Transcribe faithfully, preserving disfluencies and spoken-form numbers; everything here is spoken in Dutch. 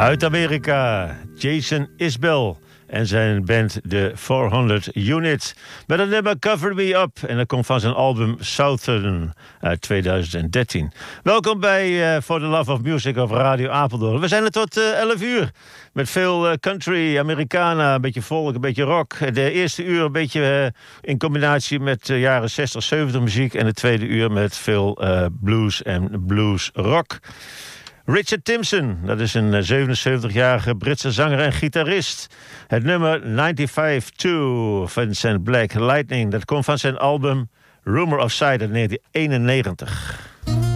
Uit Amerika, Jason Isbell en zijn band The vierhonderd Unit. Met het nummer Cover Me Up. En dat komt van zijn album Southern uit tweeduizend dertien. Welkom bij uh, For the Love of Music op Radio Apeldoorn. We zijn er tot uh, elf uur. Met veel uh, country, Americana, een beetje folk, een beetje rock. De eerste uur een beetje uh, in combinatie met uh, jaren zestig, zeventig muziek. En de tweede uur met veel uh, blues en blues rock. Richard Timson, dat is een zevenenzeventigjarige Britse zanger en gitarist. Het nummer vijfennegentig twee van zijn Black Lightning, dat komt van zijn album Rumor of Sight uit negentien eenennegentig.